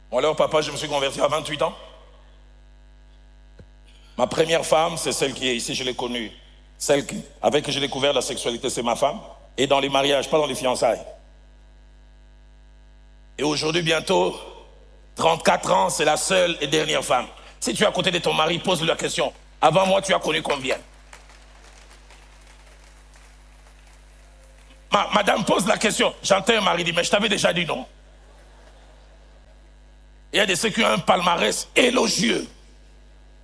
Moi, alors, papa, je me suis converti à 28 ans. Ma première femme, c'est celle qui est ici, je l'ai connue. Celle avec qui j'ai découvert la sexualité, c'est ma femme. Et dans les mariages, pas dans les fiançailles. Et aujourd'hui, bientôt, 34 ans, c'est la seule et dernière femme. Si tu es à côté de ton mari, pose-lui la question. Avant moi, tu as connu combien? Madame pose la question. J'entends un mari dire, mais je t'avais déjà dit non. Il y a de ceux qui ont un palmarès élogieux.